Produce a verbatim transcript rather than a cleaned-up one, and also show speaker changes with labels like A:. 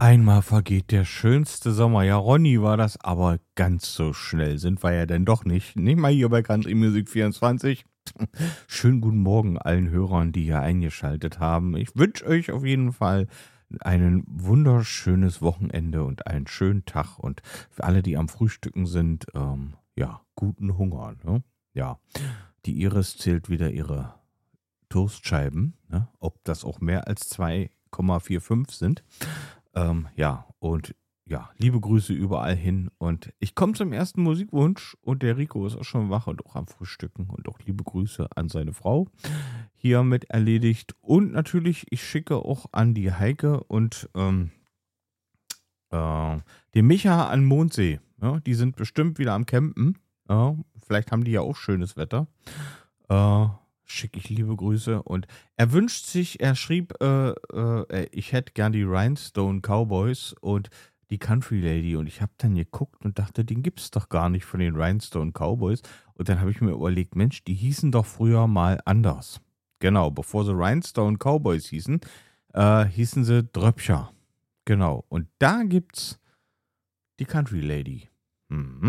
A: Einmal vergeht der schönste Sommer. Ja, Ronny war das, aber ganz so schnell sind wir ja denn doch nicht. Nicht mal hier bei Country Music vierundzwanzig. Schönen guten Morgen allen Hörern, die hier eingeschaltet haben. Ich wünsche euch auf jeden Fall ein wunderschönes Wochenende und einen schönen Tag. Und für alle, die am Frühstücken sind, ähm, ja, guten Hunger. Ne? Ja, die Iris zählt wieder ihre Toastscheiben. Ne? Ob das auch mehr als zwei Komma fünfundvierzig sind. Ähm, ja, und ja, liebe Grüße überall hin. Und ich komme zum ersten Musikwunsch und der Rico ist auch schon wach und auch am Frühstücken. Und auch liebe Grüße an seine Frau hiermit erledigt. Und natürlich, ich schicke auch an die Heike und ähm, äh, den Micha an Mondsee. Ja, die sind bestimmt wieder am Campen. Ja, vielleicht haben die ja auch schönes Wetter. Äh, schicke ich liebe Grüße. Und er wünscht sich, er schrieb, äh, äh, ich hätte gern die Rhinestone Cowboys und die Country Lady. Und ich habe dann geguckt und dachte, den gibt es doch gar nicht von den Rhinestone Cowboys. Und dann habe ich mir überlegt, Mensch, die hießen doch früher mal anders. Genau, bevor sie Rhinestone Cowboys hießen, äh, hießen sie Dröpcher. Genau. Und da gibt's die Country Lady. Mhm.